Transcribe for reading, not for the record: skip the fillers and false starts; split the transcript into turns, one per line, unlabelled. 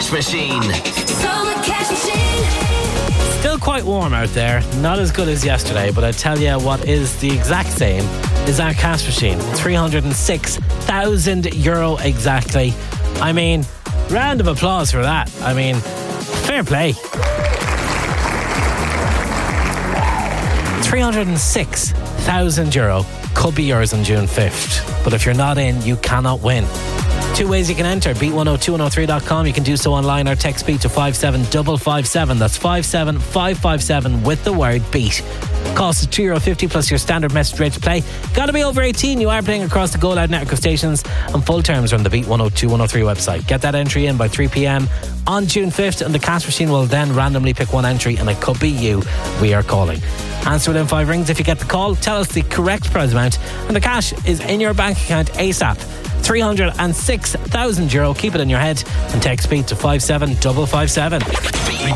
Cash Machine.
Summer Cash Machine.
Still quite warm out there. Not as good as yesterday, but I tell you what is the exact same is our cash machine. €306,000 exactly. I mean, round of applause for that. I mean, fair play. €306,000 could be yours on June 5th. But if you're not in, you cannot win. Two ways you can enter. beat102103.com. You can do so online or text beat to 57557. That's 57557 with the word beat. Cost is €2.50 plus your standard message rate to play. Got to be over 18. You are playing across the Go Loud network of stations, and full terms are on the Beat 102-103 website. Get that entry in by 3 p.m. on June 5th, and the cash machine will then randomly pick one entry, and it could be you we are calling. Answer within 5 rings if you get the call. Tell us the correct prize amount, and the cash is in your bank account ASAP. €306,000. Keep it in your head and text beat to 57557.